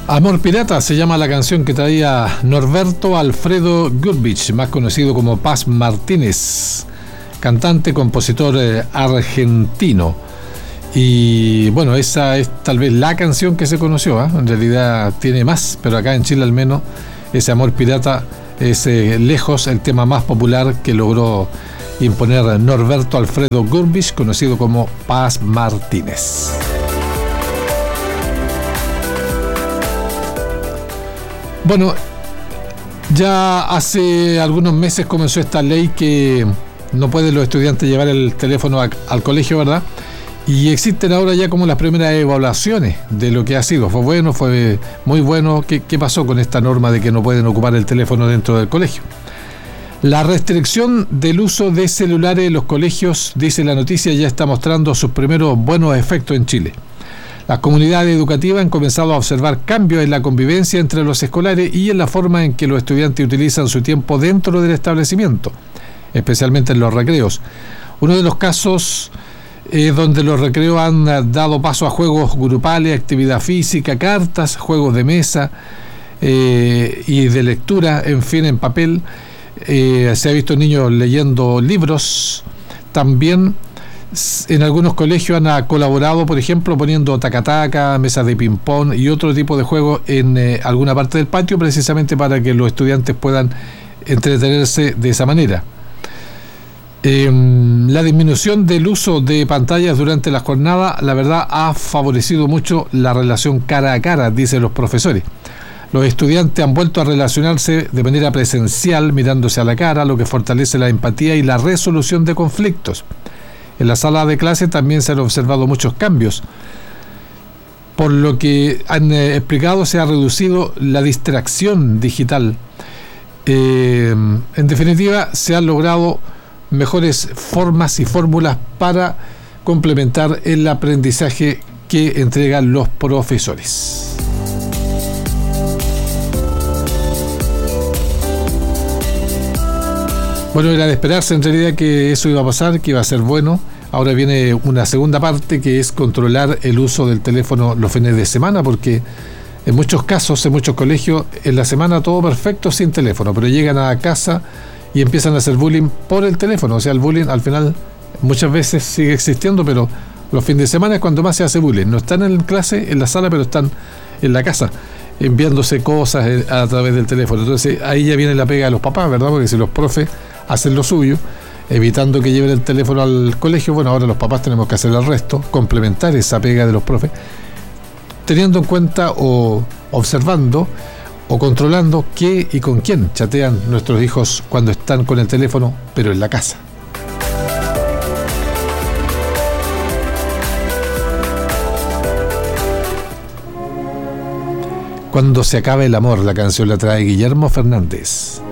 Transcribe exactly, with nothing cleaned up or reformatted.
Amor Pirata se llama la canción que traía Norberto Alfredo Gurvich, más conocido como Paz Martínez, cantante, compositor eh, argentino. Y bueno, esa es tal vez la canción que se conoció, ¿eh? En realidad tiene más, pero acá en Chile al menos ese Amor Pirata es eh, lejos el tema más popular que logró imponer Norberto Alfredo Gurvich, conocido como Paz Martínez. Bueno, ya hace algunos meses comenzó esta ley que no pueden los estudiantes llevar el teléfono a, al colegio, ¿verdad? Y existen ahora ya como las primeras evaluaciones de lo que ha sido. ¿Fue bueno? ¿Fue muy bueno? ¿Qué, qué pasó con esta norma de que no pueden ocupar el teléfono dentro del colegio? La restricción del uso de celulares en los colegios, dice la noticia, ya está mostrando sus primeros buenos efectos en Chile. Las comunidades educativas han comenzado a observar cambios en la convivencia entre los escolares y en la forma en que los estudiantes utilizan su tiempo dentro del establecimiento, especialmente en los recreos. Uno de los casos es donde los recreos han dado paso a juegos grupales, actividad física, cartas, juegos de mesa eh, y de lectura, en fin, en papel. Eh, se ha visto niños leyendo libros. También en algunos colegios han colaborado, por ejemplo, poniendo tacataca, mesas de ping-pong y otro tipo de juegos en eh, alguna parte del patio, precisamente para que los estudiantes puedan entretenerse de esa manera. Eh, la disminución del uso de pantallas durante la jornada, la verdad, ha favorecido mucho la relación cara a cara, dicen los profesores. Los estudiantes han vuelto a relacionarse de manera presencial, mirándose a la cara, lo que fortalece la empatía y la resolución de conflictos. En la sala de clase también se han observado muchos cambios. Por lo que han eh, explicado, se ha reducido la distracción digital. Eh, en definitiva, se han logrado mejores formas y fórmulas para complementar el aprendizaje que entregan los profesores. Bueno, era de esperarse en realidad que eso iba a pasar, que iba a ser bueno. Ahora viene una segunda parte, que es controlar el uso del teléfono los fines de semana, porque en muchos casos, en muchos colegios, en la semana todo perfecto sin teléfono, pero llegan a casa y empiezan a hacer bullying por el teléfono. O sea, el bullying al final muchas veces sigue existiendo, pero los fines de semana es cuando más se hace bullying. No están en clase, en la sala, pero están en la casa, enviándose cosas a través del teléfono. Entonces ahí ya viene la pega de los papás, ¿verdad? Porque si los profes hacen lo suyo, evitando que lleven el teléfono al colegio, bueno, ahora los papás tenemos que hacer el resto, complementar esa pega de los profes, teniendo en cuenta o observando o controlando qué y con quién chatean nuestros hijos cuando están con el teléfono, pero en la casa. Cuando se acabe el amor, la canción la trae Guillermo Fernández.